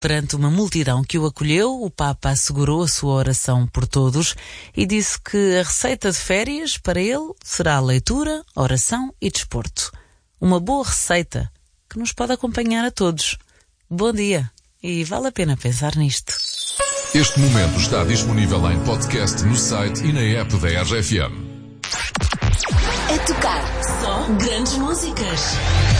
Perante uma multidão que o acolheu, o Papa assegurou a sua oração por todos e disse que a receita de férias para ele será leitura, oração e desporto. Uma boa receita que nos pode acompanhar a todos. Bom dia e vale a pena pensar nisto. Este momento está disponível em podcast no site e na app da RFM. A tocar só grandes músicas.